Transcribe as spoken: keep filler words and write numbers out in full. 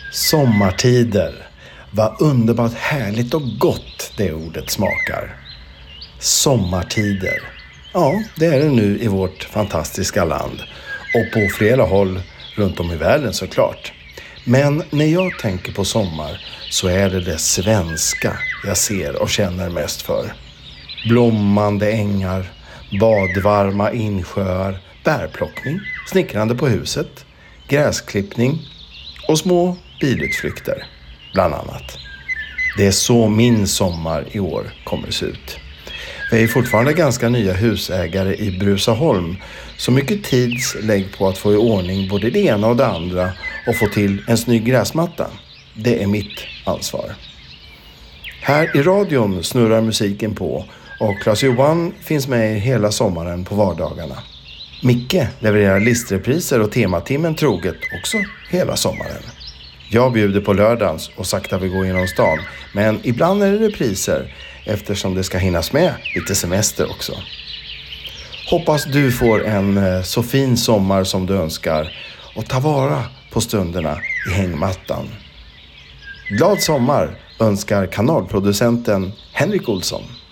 Sommartider. Vad underbart härligt och gott det ordet smakar. Sommartider. Ja, det är det nu i vårt fantastiska land. Och på flera håll runt om i världen såklart. Men när jag tänker på sommar så är det det svenska jag ser och känner mest för. Blommande ängar, badvarma insjöar, bärplockning, snickrande på huset, gräsklippning och små bilutflykter, bland annat. Det är så min sommar i år kommer se ut. Vi är fortfarande ganska nya husägare i Bruzaholm, så mycket tid lägg på att få i ordning både det ena och det andra och få till en snygg gräsmatta. Det är mitt ansvar. Här i radion snurrar musiken på och Claes-Johan finns med hela sommaren på vardagarna. Micke levererar listrepriser och tematimmen troget också hela sommaren. Jag bjuder på lördagens och sakta vi går genom stan, men ibland är det repriser eftersom det ska hinnas med lite semester också. Hoppas du får en så fin sommar som du önskar och ta vara på stunderna i hängmattan. Glad sommar önskar kanalproducenten Henrik Olsson.